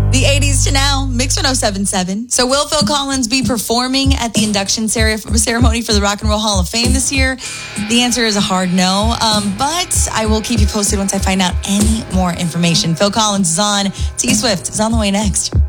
The 80s to now, Mix 1077. So will Phil Collins be performing at the induction ceremony for the Rock and Roll Hall of Fame this year? The answer is a hard no, but I will keep you posted once I find out any more information. Phil Collins is on. T Swift is on the way next.